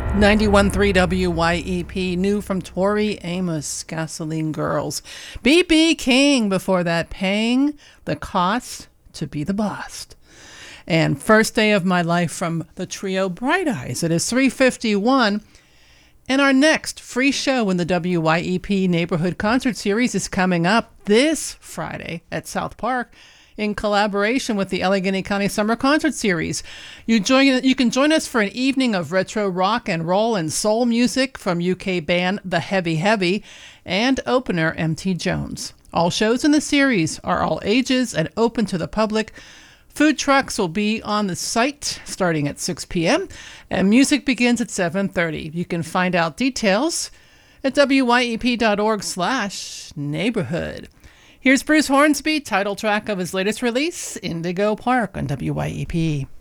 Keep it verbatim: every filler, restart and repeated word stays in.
ninety-one point three W Y E P, new from Tori Amos, Gasoline Girls. B B King before that, Paying the Cost to Be the Boss. And First Day of My Life from the trio Bright Eyes. It is three fifty-one. And our next free show in the W Y E P Neighborhood Concert Series is coming up this Friday at South Park in collaboration with the Allegheny County Summer Concert Series. You join, you can join us for an evening of retro rock and roll and soul music from U K band The Heavy Heavy and opener M T Jones. All shows in the series are all ages and open to the public. Food trucks will be on the site starting at six p.m. and music begins at seven thirty. You can find out details at W Y E P dot org slash neighborhood. Here's Bruce Hornsby, title track of his latest release, Indigo Park, on W Y E P.